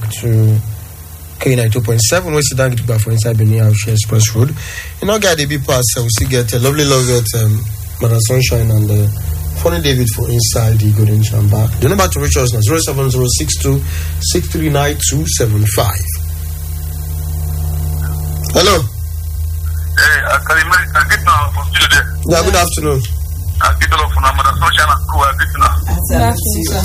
to K92.7, we sit down get for inside Benin Auchi Express Road. You know, guy, the be pass, we see get a lovely love at Madam Sunshine and Funny David for inside the Golden Chamber. The number to reach us now 07062 639 Hello. Hey, I get now for still there. Yeah, good afternoon. I get off from Madam Sunshine and crew. I get now. Good afternoon, sir.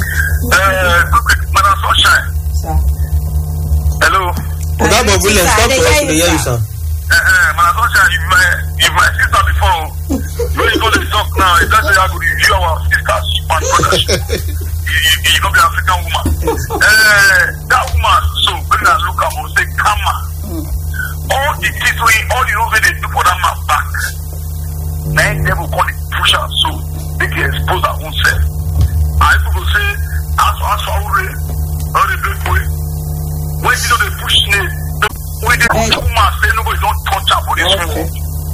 Madam Sunshine. Sir. Hello. Oga Williams, stop to us to hear you, sir. Madam Sunshine, if my sister before, when you go to talk now, it doesn't say I could review our sisters and brothers. You go be African woman. That woman, so when I look at her, say, come on. All the things all the over they do for that man back. Now they will call it push her so they can expose her own self. I people say, as for all the big boy, when you know they push me, when they push woman say nobody don't touch her for this world.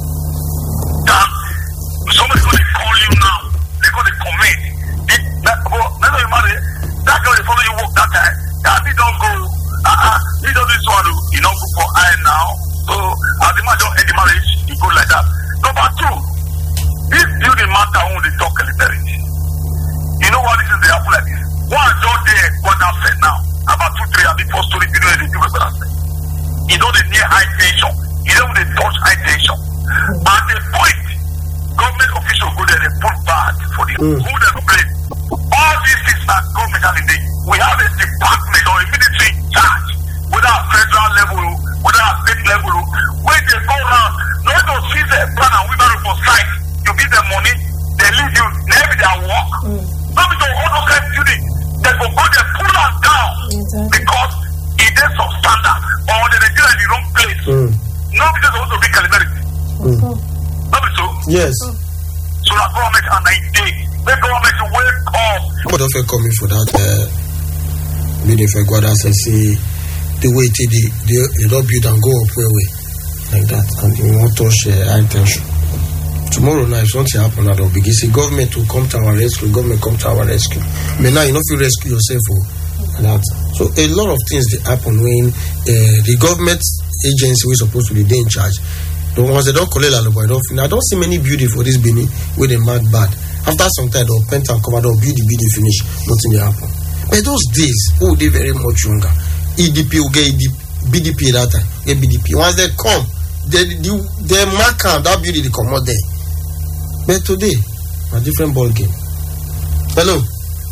That somebody gonna call you now, they're gonna comment. That's not your money. That girl they follow you work that time. That he don't go. He don't do this one. You know, go for I now. So as the man don't end the marriage, he go like that. Number two, this building matter when they talk eliminate. You know what this is? They happen like this. One door there, one downstairs now. About 2-3 and the first story building they do what I say. You know they near high tension. You know they touch high tension. And the point, government officials go there, they pull bad for the who they blame. All these things are government holiday. We have a department or a military charge, whether at federal level, whether at state level, when they go around, not to see the plan and wheelbarrow for site, you give them money, they leave you, never their work. Not because all those kind of duty, they will go there, pull us down, because it is substandard, or they are in the wrong place. Not because they want to be calibrated. Not so? Yes. So that government and the government to wake up. What of you coming for that? Meaning if I go out and say the way they don't build and go up way like that, and you want to share high tension. Tomorrow night, if something happen, that will begin. See, government will come to our rescue. Government come to our rescue. But now you know if you rescue yourself and that. So a lot of things they happen when the government agency is supposed to be in charge. The ones they don't collect a lot, I don't see many beauty for this Benin where they mark bad. After some time, they'll paint and cover, they'll build the building finish. Nothing will happen. But those days, they very much younger. EDP will get BDP that time. Get BDP. Once they come, they mark out that building, they come out there. But today, a different ball game. Hello.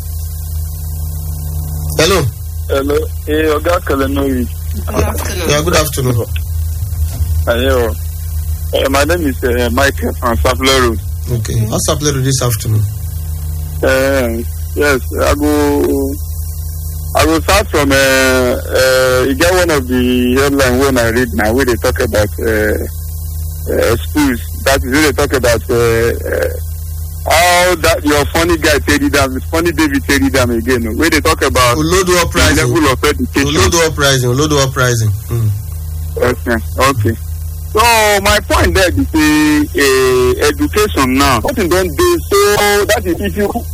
Hello. Hello. Hey, Oga Kalenowi. Good afternoon. Yeah, good afternoon. Hello. My name is Michael from Sapler Road. Okay. How's Sapler Road this afternoon? Yes, I will start from you get one of the headline when I read now where they talk about schools. That is where they talk about how that your funny guy Teddy Dam, funny David Teddy Dam again. Where they talk about Olodo uprising. Level of education. Olodo uprising. Okay. So my point there is education now. What you don't do so that is if you